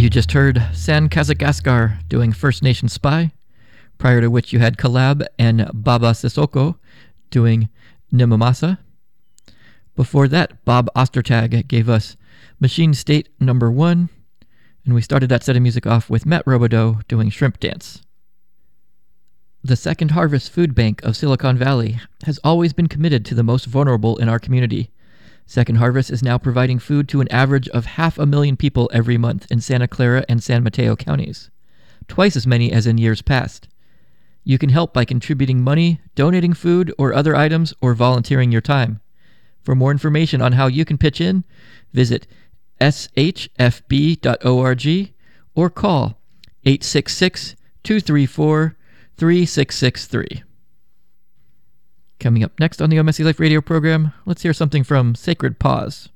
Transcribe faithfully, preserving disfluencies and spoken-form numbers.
You just heard San Kazagaskar doing First Nation Spy, prior to which you had Collab and Baba Sissoko doing Nimamasa. Before that, Bob Ostertag gave us Machine State Number One, and we started that set of music off with Matt Robideau doing Shrimp Dance. The Second Harvest Food Bank of Silicon Valley has always been committed to the most vulnerable in our community. Second Harvest is now providing food to an average of half a million people every month in Santa Clara and San Mateo counties, twice as many as in years past. You can help by contributing money, donating food or other items, or volunteering your time. For more information on how you can pitch in, visit s h f b dot org or call eight six six, two three four, three six six three. Coming up next on the O Messy Life radio program, let's hear something from Sacred Paws.